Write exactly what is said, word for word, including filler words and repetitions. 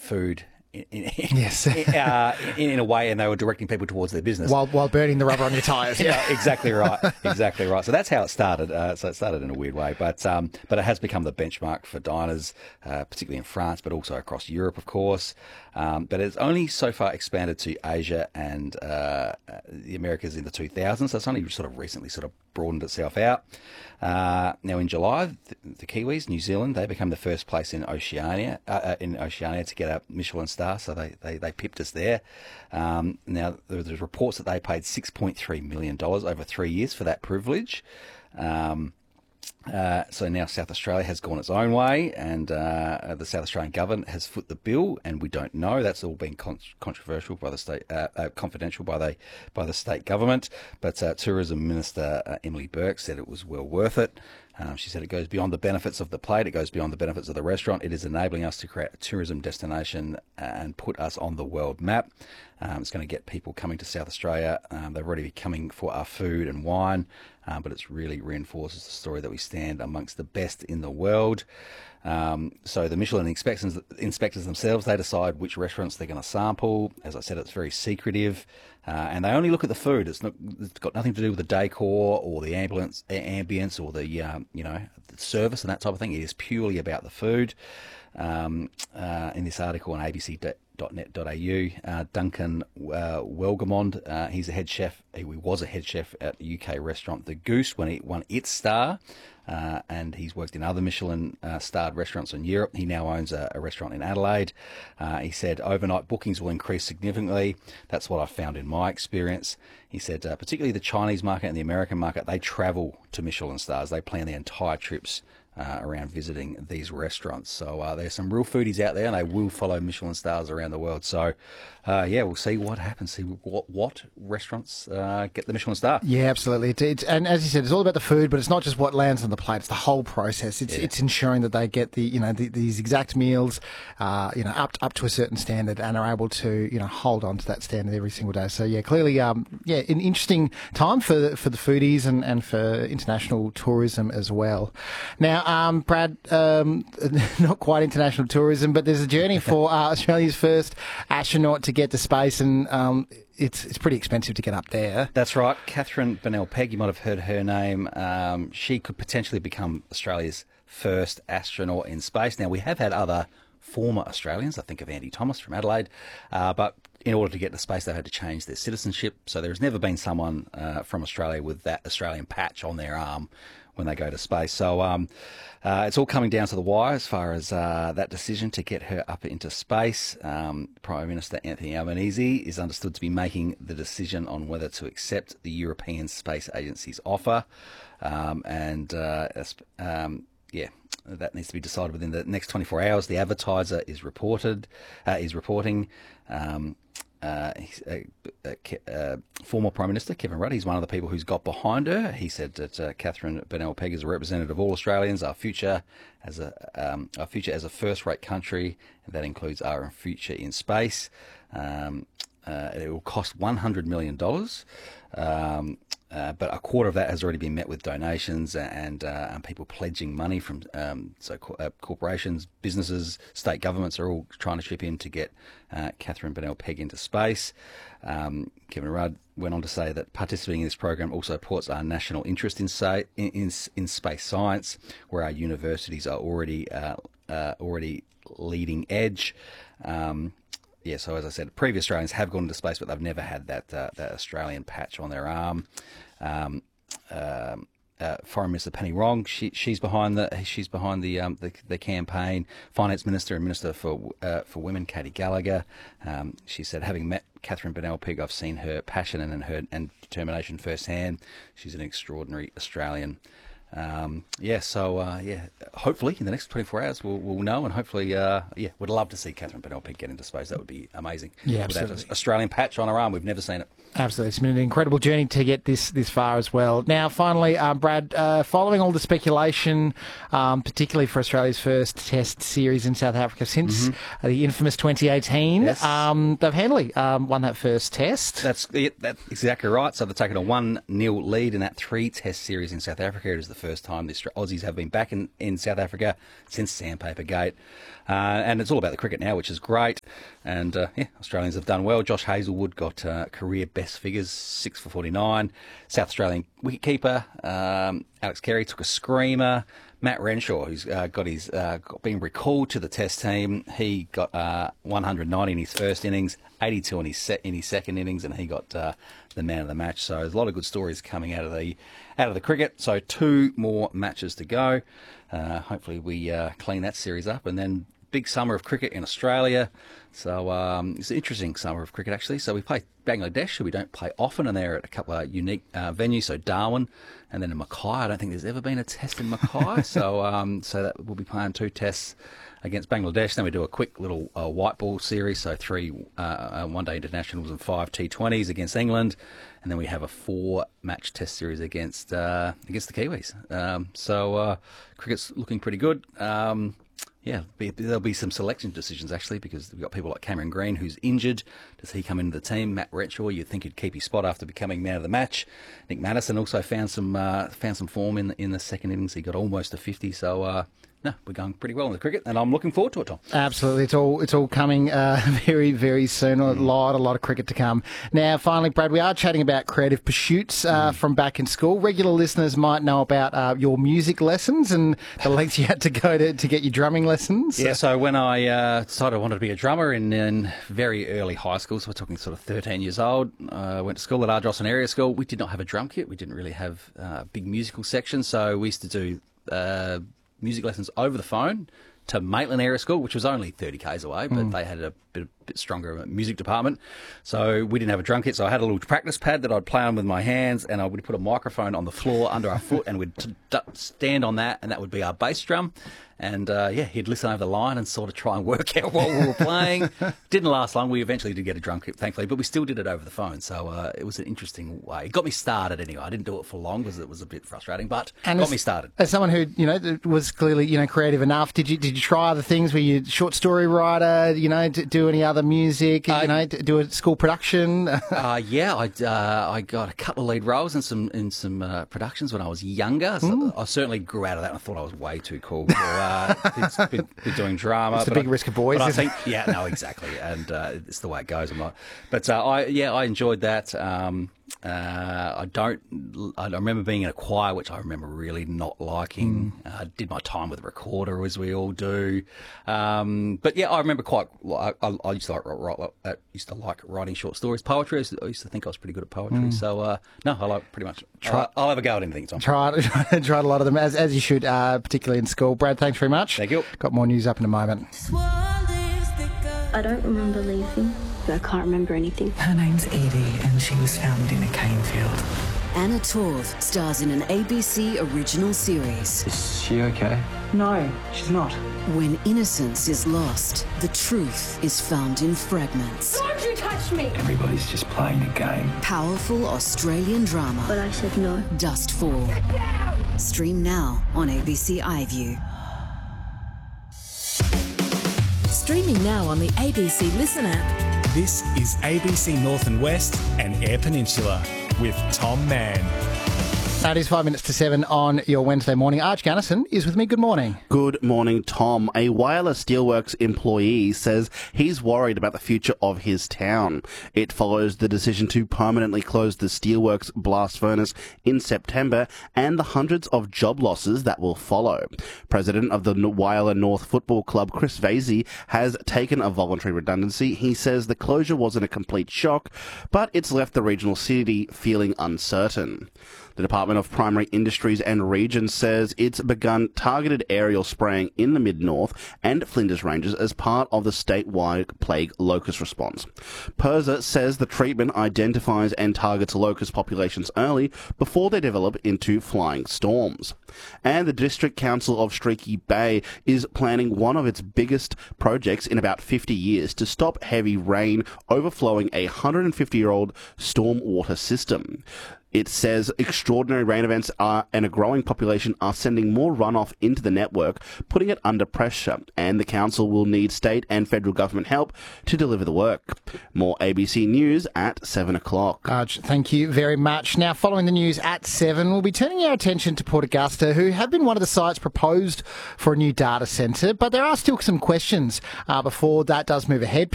food in, in, Yes. in, uh, in, in a way, and they were directing people towards their business. While while burning the rubber on your tyres. Yeah, exactly right. Exactly right. So that's how it started. Uh, so it started in a weird way, but um, but it has become the benchmark for diners, uh, particularly in France, but also across Europe, of course. Um, but it's only so far expanded to Asia and uh, the Americas in the two thousands. So it's only sort of recently sort of broadened itself out. Uh, now in July, the, the Kiwis, New Zealand, they became the first place in Oceania uh, uh, in Oceania to get a Michelin star. So they they, they pipped us there. Um, now there- there's reports that they paid six point three million dollars over three years for that privilege. Um, Uh, so now South Australia has gone its own way, and uh, the South Australian government has foot the bill, and we don't know. That's all been con- controversial by the state, uh, uh, confidential by the by the state government. But uh, Tourism Minister uh, Emily Burke said it was well worth it. Um, she said it goes beyond the benefits of the plate, it goes beyond the benefits of the restaurant. It is enabling us to create a tourism destination and put us on the world map. Um, it's going to get people coming to South Australia. Um, they're already coming for our food and wine, um, but it's really reinforces the story that we stand amongst the best in the world. Um, so the Michelin inspectors, inspectors themselves, they decide which restaurants they're going to sample. As I said, it's very secretive, uh, and they only look at the food. It's not, it's got nothing to do with the decor or the ambience, ambience or the um, you know the service and that type of thing. It is purely about the food. Um, uh, in this article on A B C dot net dot a u, uh, Duncan uh, Welgemond, uh, he's a head chef. He was a head chef at the U K restaurant The Goose when it won its star. Uh, and he's worked in other Michelin uh, starred restaurants in Europe. He now owns a, a restaurant in Adelaide. Uh, he said overnight bookings will increase significantly. That's what I've found in my experience. He said uh, particularly the Chinese market and the American market, they travel to Michelin stars. They plan their entire trips uh, around visiting these restaurants. So uh, there's some real foodies out there, and they will follow Michelin stars around the world. So uh, yeah, we'll see what happens. See what, what restaurants uh, get the Michelin star. Yeah, absolutely. It's, it's, and as you said, it's all about the food, but it's not just what lands on the plate. It's the whole process. It's Yeah. it's ensuring that they get the you know the, these exact meals, uh, you know, up up to a certain standard, and are able to you know hold on to that standard every single day. So yeah, clearly, um, yeah, an interesting time for for the foodies and, and for international tourism as well. Now, um, Brad, um, not quite international tourism, but there's a journey for uh, Australia's first astronaut to get to space, and um, it's it's pretty expensive to get up there. That's right. Catherine Bennell Pegg, you might have heard her name. Um, she could potentially become Australia's first astronaut in space. Now, we have had other former Australians. I think of Andy Thomas from Adelaide. Uh, but in order to get to space, they've had to change their citizenship. So there's never been someone uh, from Australia with that Australian patch on their arm when they go to space. So um, uh, it's all coming down to the wire as far as uh, that decision to get her up into space. Um, Prime Minister Anthony Albanese is understood to be making the decision on whether to accept the European Space Agency's offer. Um, and uh, um, yeah, that needs to be decided within the next twenty-four hours. The Advertiser is reported, uh, is reporting. Um, Uh, uh, uh, uh, former Prime Minister Kevin Rudd, he's one of the people who's got behind her. He said that uh, Catherine Bennell Pegg is a representative of all Australians, our future as a um, our future as a first-rate country, and that includes our future in space. Um, uh, it will cost one hundred million dollars. Um, uh, but a quarter of that has already been met with donations and, uh, and people pledging money from um, so co- uh, corporations, businesses, state governments are all trying to chip in to get uh, Catherine Bennell Pegg into space. Um, Kevin Rudd went on to say that participating in this program also supports our national interest in, sa- in, in, in space science, where our universities are already uh, uh, already leading edge. Um, Yeah, so as I said, previous Australians have gone into space, but they've never had that uh, that Australian patch on their arm. Um, um, uh, Foreign Minister Penny Wong, she, she's behind the she's behind the um, the, the campaign. Finance Minister and Minister for uh, for Women, Katie Gallagher, um, she said, having met Catherine Bennell Pegg, I've seen her passion and her and determination firsthand. She's an extraordinary Australian. Um, yeah, so uh, yeah, hopefully in the next twenty-four hours we'll, we'll know, and hopefully, uh, yeah, would love to see Catherine Bennell Pegg get into space. That would be amazing. Yeah, with that absolutely. Australian patch on her arm, we've never seen it. Absolutely. It's been an incredible journey to get this this far as well. Now, finally, um, Brad, uh, following all the speculation, um, particularly for Australia's first test series in South Africa since mm-hmm. uh, the infamous twenty eighteen, Yes. um, they've handily um, won that first test. That's yeah, that's exactly right. So they've taken a one nil lead in that three-test series in South Africa. It is the first time the Aussies have been back in, in South Africa since Sandpaper Gate. Uh, and it's all about the cricket now, which is great. And, uh, yeah, Australians have done well. Josh Hazlewood got uh, career best figures, six for forty-nine. South Australian wicketkeeper um, Alex Carey took a screamer. Matt Renshaw, who's uh, got his uh, got, been recalled to the Test team, he got uh, one hundred ninety in his first innings, eighty-two in his se- in his second innings, and he got uh, the man of the match. So there's a lot of good stories coming out of the out of the cricket. So two more matches to go. Uh, hopefully we uh, clean that series up, and then big summer of cricket in Australia. So um, it's an interesting summer of cricket, actually. So we play Bangladesh, who we don't play often, and they're at a couple of unique uh, venues. So Darwin, and then in Mackay. I don't think there's ever been a test in Mackay. so um, so that we'll be playing two tests against Bangladesh. Then we do a quick little uh, white ball series, so three uh, uh, one-day internationals and five T twenties against England. And then we have a four-match test series against uh, against the Kiwis. Um, so uh, cricket's looking pretty good. Um, Yeah, there'll be some selection decisions, actually, because we've got people like Cameron Green, who's injured. Does he come into the team? Matt Renshaw, you'd think he'd keep his spot after becoming man of the match. Nick Madison also found some uh, found some form in, in the second innings. He got almost a fifty, so... Uh, No, we're going pretty well in the cricket, and I'm looking forward to it, Tom. Absolutely. It's all it's all coming uh, very, very soon. A lot, a lot of cricket to come. Now, finally, Brad, we are chatting about creative pursuits uh, mm. from back in school. Regular listeners might know about uh, your music lessons and the lengths you had to go to, to get your drumming lessons. Yeah, so when I uh, decided I wanted to be a drummer in, in very early high school, so we're talking sort of thirteen years old, I uh, went to school at Ardrossan Area School. We did not have a drum kit. We didn't really have uh, a big musical section, so we used to do... Uh, music lessons over the phone to Maitland Area School, which was only thirty kays away, but mm. they had a bit, a bit stronger music department. So we didn't have a drum kit, so I had a little practice pad that I'd play on with my hands, and I would put a microphone on the floor under our foot, and we'd t- t- stand on that, and that would be our bass drum. And, uh, yeah, he'd listen over the line and sort of try and work out what we were playing. Didn't last long. We eventually did get a drum kit, thankfully, but we still did it over the phone. So uh, it was an interesting way. It got me started anyway. I didn't do it for long because it was a bit frustrating, but and got as, me started. As someone who, you know, was clearly, you know, creative enough, did you did you try other things? Were you a short story writer, you know, do any other music, uh, you know, do a school production? uh, yeah, I uh, I got a couple of lead roles in some in some uh, productions when I was younger. So mm. I certainly grew out of that and I thought I was way too cool. So, uh, Been, been doing drama. It's the big I, risk of boys. But I isn't think, yeah, no, exactly, and uh, it's the way it goes. I'm not, but uh, I, yeah, I enjoyed that. Um, uh, I don't. I remember being in a choir, which I remember really not liking. Mm. Uh, did my time with a recorder, as we all do. Um, but yeah, I remember quite. I, I used to like write, I used to like writing short stories, poetry. I used to, I used to think I was pretty good at poetry. Mm. So uh, no, I like pretty much. Try, I'll, I'll have a go at anything. Tom. Tried, tried a lot of them, as as you should, uh, particularly in school. Brad, thanks very much. Thank you. Got more news up in a moment. I don't remember leaving. I can't remember anything. Her name's Edie, and she was found in a cane field. Anna Torv stars in an A B C original series. Is she okay? No, she's not. When innocence is lost, the truth is found in fragments. Don't you touch me! Everybody's just playing a game. Powerful Australian drama. But I said no. Dustfall. Get down! Stream now on A B C iView. Streaming now on the A B C Listen app. This is A B C North and West and Eyre Peninsula with Tom Mann. It is five minutes to seven on your Wednesday morning. Arch Gannison is with me. Good morning. Good morning, Tom. A Whyalla Steelworks employee says he's worried about the future of his town. It follows the decision to permanently close the Steelworks blast furnace in September and the hundreds of job losses that will follow. President of the Whyalla North Football Club, Chris Vasey, has taken a voluntary redundancy. He says the closure wasn't a complete shock, but it's left the regional city feeling uncertain. The Department of Primary Industries and Regions says it's begun targeted aerial spraying in the Mid-North and Flinders Ranges as part of the statewide plague locust response. PIRSA says the treatment identifies and targets locust populations early before they develop into flying storms. And the District Council of Streaky Bay is planning one of its biggest projects in about fifty years to stop heavy rain overflowing a one hundred fifty-year-old stormwater system. It says extraordinary rain events are and a growing population are sending more runoff into the network, putting it under pressure, and the council will need state and federal government help to deliver the work. More A B C News at seven o'clock. Arch, thank you very much. Now, following the news at seven, we'll be turning our attention to Port Augusta, who have been one of the sites proposed for a new data centre, but there are still some questions uh, before that does move ahead,